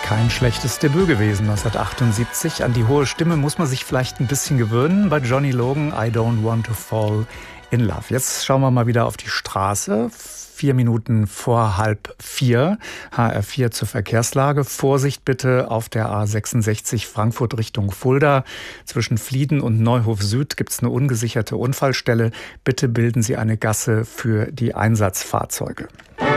kein schlechtes Debüt gewesen, 1978. An die hohe Stimme muss man sich vielleicht ein bisschen gewöhnen. Bei Johnny Logan, I Don't Want to Fall in Love. Jetzt schauen wir mal wieder auf die Straße. 4 Minuten vor 3:30, HR4 zur Verkehrslage. Vorsicht bitte auf der A66 Frankfurt Richtung Fulda. Zwischen Flieden und Neuhof Süd gibt es eine ungesicherte Unfallstelle. Bitte bilden Sie eine Gasse für die Einsatzfahrzeuge.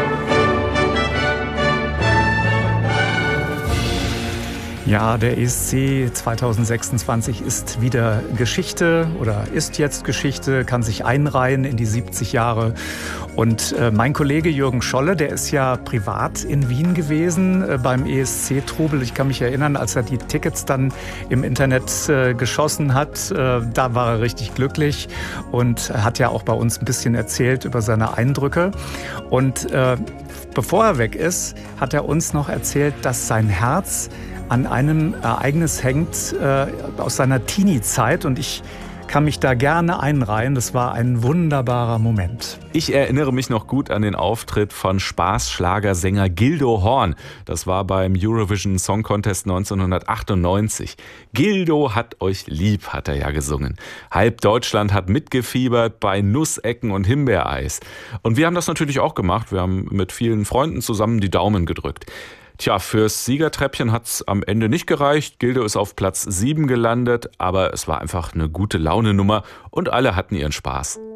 Ja, der ESC 2026 ist wieder Geschichte oder ist jetzt Geschichte, kann sich einreihen in die 70 Jahre. Und mein Kollege Jürgen Scholle, der ist ja privat in Wien gewesen beim ESC-Trubel. Ich kann mich erinnern, als er die Tickets dann im Internet geschossen hat, da war er richtig glücklich und hat ja auch bei uns ein bisschen erzählt über seine Eindrücke. Und bevor er weg ist, hat er uns noch erzählt, dass sein Herz an einem Ereignis hängt aus seiner Teenie-Zeit und ich kann mich da gerne einreihen. Das war ein wunderbarer Moment. Ich erinnere mich noch gut an den Auftritt von Spaßschlagersänger Gildo Horn. Das war beim Eurovision Song Contest 1998. Gildo hat euch lieb, hat er ja gesungen. Halb Deutschland hat mitgefiebert bei Nussecken und Himbeereis. Und wir haben das natürlich auch gemacht. Wir haben mit vielen Freunden zusammen die Daumen gedrückt. Tja, fürs Siegertreppchen hat's am Ende nicht gereicht. Gildo ist auf Platz 7 gelandet, aber es war einfach eine gute Laune-Nummer und alle hatten ihren Spaß.